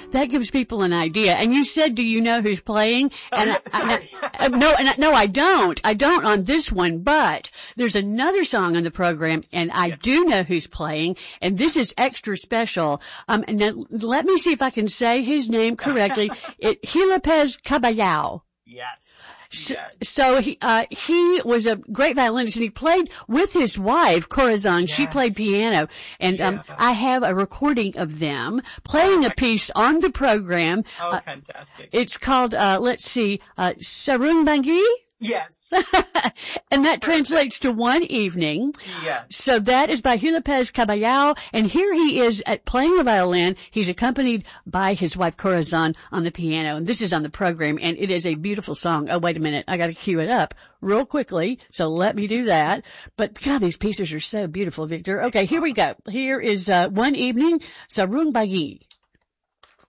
that gives people an idea. And you said, do you know who's playing? And no, I don't. I don't on this one, but there's another song on the program, and I do know who's playing, and this is extra special. And now let me see if I can say his name correctly. Gil Lopez Caballao. Yes. So he was a great violinist, and he played with his wife, Corazon. Yes. She played piano, and I have a recording of them playing a piece on the program. Oh, fantastic. It's called, Sarung Bangi? Yes. And that translates to one evening. Yes. So that is by Gil Lopez Caballao, and here he is playing the violin. He's accompanied by his wife Corazon on the piano, and this is on the program, and it is a beautiful song. Oh, wait a minute. I gotta cue it up real quickly, so let me do that. But God, these pieces are so beautiful, Victor. Okay, here we go. Here is, One Evening, Sarung Bangi.